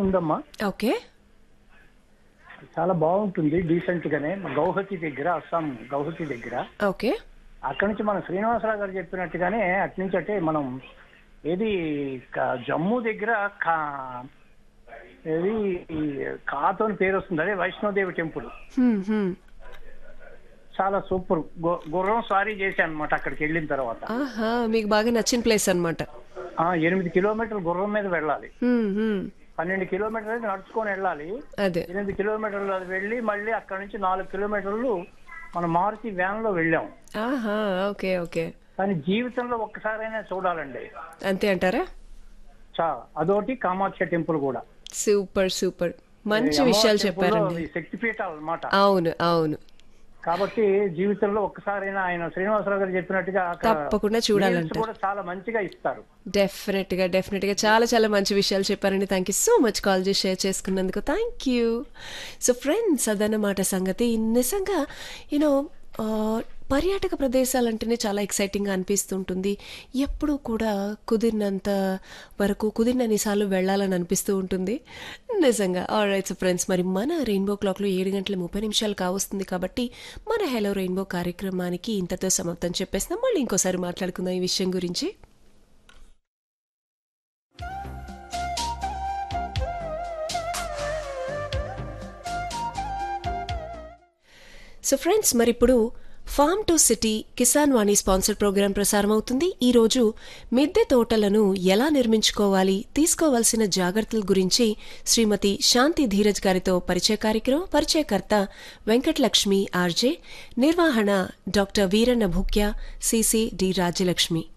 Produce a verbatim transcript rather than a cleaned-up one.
ఉందమ్మా. ఓకే. చాలా బాగుంటుంది, డీసెంట్ గానే. గౌహతి దగ్గర, అస్సాం గౌహతి దగ్గర. ఓకే. అక్కడి నుంచి మనం శ్రీనివాసరావు గారు చెప్పినట్టుగానే అటు నుంచి అంటే మనం ఏది క- జమ్మూ దగ్గర కా ఏది కాతో అని పేరు వస్తుంది, అదే వైష్ణోదేవి టెంపుల్. హ్మ్, హ్మ్. చాలా సూపర్. గు- గుర్రం సారీ చేశాను అనమాట అక్కడికి వెళ్ళిన తర్వాత. ఆహా, మీకు బాగా నచ్చిన ప్లేస్ అన్నమాట. ఆ ఎనిమిది కిలోమీటర్లు గుర్రం మీద వెళ్ళాలి, హ్మ్, హ్మ్. పన్నెండు కిలోమీటర్లు అయితే నడుచుకొని వెళ్ళాలి. అదే. ఎనిమిది కిలోమీటర్లు అది వెళ్ళి మళ్ళీ అక్కడ నుంచి నాలుగు కిలోమీటర్లు మన మారుతి వ్యాన్ లో వెళ్ళాం. ఆహా, ఓకే, ఓకే. కానీ జీవితంలో ఒక్కసారైనా చూడాలండి. అంతే అంటారా? చా అదోటి కామాక్ష టెంపుల్ కూడా. Super, super. మంచి అమ్మవారి విషయాలు టెంపుల్లో చెప్పారండి. అవి శక్తి పీఠాలు అన్నమాట. అవును, అవును. కాబట్టి జీవితంలో ఒక్కసారైనా ఆయన శ్రీనివాసరావు గారు చెప్పినట్టుగా అక్కడ తప్పకుండా meals చూడాలంటారు. కూడా చాలా మంచిగా ఇస్తారు. డెఫినెట్ గా డెఫినెట్ గా చాలా చాలా మంచి విషయాలు చెప్పారండి. Thank you so much call చేసి షేర్ చేసుకున్నందుకు. Thank you. సో ఫ్రెండ్స్, అదన్నమాట సంగతి. నిజంగా యూనో పర్యాటక ప్రదేశాలంటేనే చాలా ఎక్సైటింగ్గా అనిపిస్తుంటుంది. ఎప్పుడూ కూడా కుదిరినంత వరకు కుదిరినన్నిసార్లు వెళ్ళాలని అనిపిస్తూ ఉంటుంది నిజంగా. ఆల్రైట్. సో ఫ్రెండ్స్, మరి మన రెయిన్బో క్లాక్లో ఏడు గంటల ముప్పై నిమిషాలు కావస్తుంది కాబట్టి మన హలో రెయిన్బో కార్యక్రమానికి ఇంతతో సమాప్తం చెప్పేస్తాం. మళ్ళీ ఇంకోసారి మాట్లాడుకుందాం ఈ విషయం గురించి. సో ఫ్రెండ్స్, మరి ఇప్పుడు form to city Kisan Vani sponsor programme ప్రసారం అవుతుంది. ఈరోజు మిద్దె తోటలను ఎలా నిర్మించుకోవాలి, తీసుకోవాల్సిన జాగ్రత్తల గురించి శ్రీమతి శాంతి ధీరజ్ గారితో పరిచయ కార్యక్రమం. పరిచయకర్త వెంకటలక్ష్మి ఆర్జే, నిర్వహణ doctor Veeranna Bhukya, CC D Rajyalakshmi.